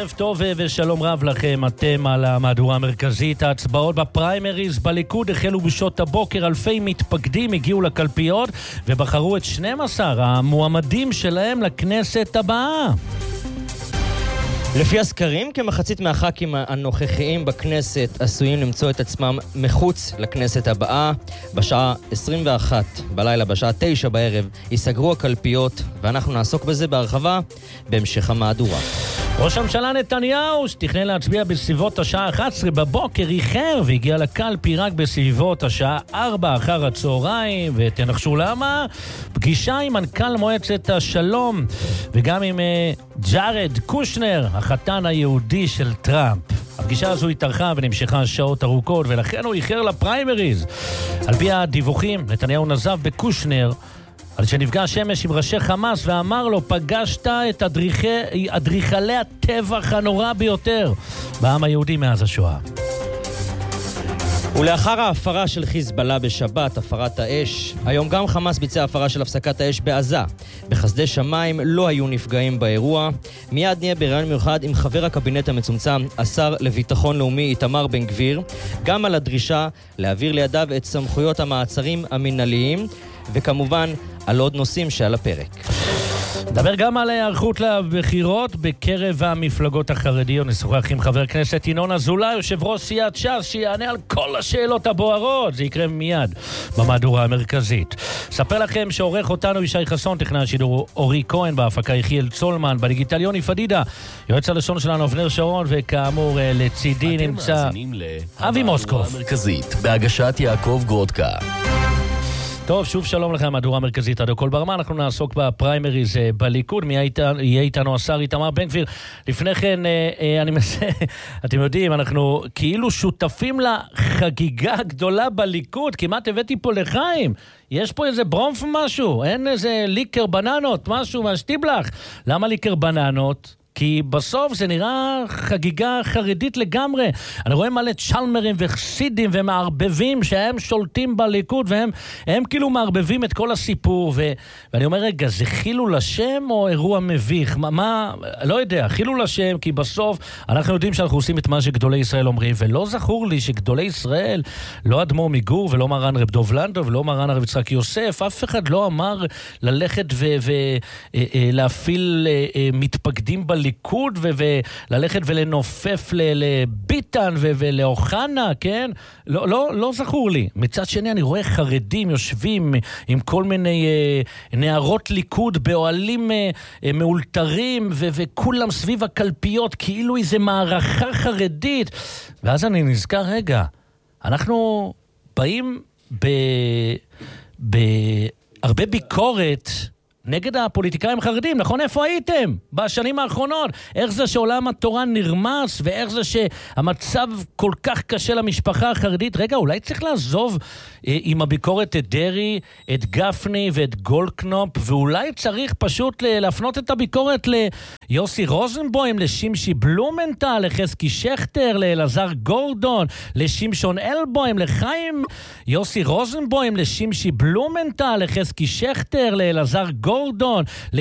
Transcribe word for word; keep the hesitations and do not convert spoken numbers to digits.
ערב טוב ושלום רב לכם, אתם על המהדורה המרכזית. ההצבעות בפריימריז בליכוד החלו בשעות הבוקר, אלפי מתפקדים הגיעו לקלפיות ובחרו את שנים עשר המועמדים שלהם לכנסת הבאה. לפי הסקרים, כמחצית מהח"כים הנוכחיים בכנסת עשויים למצוא את עצמם מחוץ לכנסת הבאה. בשעה עשרים ואחת בלילה, בשעה תשע בערב, ייסגרו הקלפיות, ואנחנו נעסוק בזה בהרחבה בהמשך המהדורה. ראש הממשלה נתניהו, שתכנן להצביע בסביבות השעה אחת עשרה בבוקר, איחר והגיע לקלפי רק בסביבות השעה ארבע אחר הצהריים, ותנחשו למה? פגישה עם מנכ"ל מועצת השלום וגם עם uh, ג'ארד קושנר, החתן היהודי של טראמפ. הפגישה הזו התארכה ונמשכה שעות ארוכות, ולכן הוא איחר לפריימריז. על פי הדיווחים, נתניהו נזף בקושנר על שנפגע שמש עם ראשי חמאס ואמר לו, פגשת את אדריכי, אדריכלי הטבח הנורא ביותר בעם היהודי מאז השואה. ולאחר ההפרה של חיזבאללה בשבת, הפרת האש, היום גם חמאס ביצע הפרה של הפסקת האש בעזה. בחסדי שמיים לא היו נפגעים באירוע. מיד נהיה בראיון מיוחד עם חבר הקבינט המצומצם, השר לביטחון לאומי איתמר בן גביר, גם על הדרישה להעביר לידיו את סמכויות המעצרים המנהליים, וכמובן על עוד נושאים שעל הפרק. נדבר גם על ההיערכות לבחירות בקרב המפלגות החרדיות. נשוחח עם חבר הכנסת ינון אזולאי, יושב ראש סיעת ש"ס, שיענה על כל השאלות הבוערות. זה יקרה מיד במהדורה המרכזית. ספר לכם שעורך אותנו ישי חסון, טכנאי השידור אורי כהן, בהפקה יחיאל צולמן, בדיגיטל יוני פדידה, יועץ הלשון שלנו אבנר שרון, וכאמור לצידי נמצא אבי מוסקוב. המרכזית בהגשת יעקב גרודקה. טוב, שוב שלום לכם, מהדורה המרכזית עד הכל ברמה. אנחנו נעסוק בפריימריז בליכוד. מי יהיה איתנו? השר איתמר בן גביר. לפני כן, אני מנסה, אתם יודעים, אנחנו כאילו שותפים לחגיגה הגדולה בליכוד. כמעט הבאתי פה לחיים. יש פה איזה ברומף משהו? אין איזה ליקר בננות, משהו מהשטיבלח. למה ליקר בננות? כי בסוף זה נראה חגיגה חרדית לגמרי. אני רואה מלא צ'למרים וחסידים ומערבבים שהם שולטים בליכוד, והם הם כאילו מערבבים את כל הסיפור, ו, ואני אומר, רגע, זה חילול השם או אירוע מביך? מה, מה, לא יודע, חילול השם, כי בסוף אנחנו יודעים שאנחנו עושים את מה שגדולי ישראל אומרים, ולא זכור לי שגדולי ישראל, לא אדמו"ר מגור ולא מרן רב דוב לנדו ולא מרן הרב יצחק יוסף, אף אחד לא אמר ללכת ולהפעיל מתפקדים בליכוד, ליכוד וללכת ולנופף לביטן ולאוחנה, כן? לא, לא, לא זכור לי. מצד שני אני רואה חרדים יושבים עם כל מיני אה, נערות ליכוד באוהלים אה, אה, מאולתרים ו- וכולם סביב הקלפיות כאילו איזה מערכה חרדית. ואז אני נזכר, רגע, אנחנו באים ב... בהרבה ביקורת נגד הפוליטיקאים החרדים, נכון? איפה הייתם בשנים האחרונות? איך זה שעולם התורה נרמס, ואיך זה שהמצב כל כך קשה למשפחה החרדית? רגע, אולי צריך לעזוב אה, עם הביקורת את דרי, את גפני ואת גולדקנופ, ואולי צריך פשוט להפנות את הביקורת ליוסי רוזנבוים, לשמשי בלומנטל, לחזקי שכטר, לאלעזר גורדון, לשמשון אלבוים, לחיים יוסי רוזנבוים, לשמשי בלומנטל, לחזקי שכטר, לאלעזר גורדון,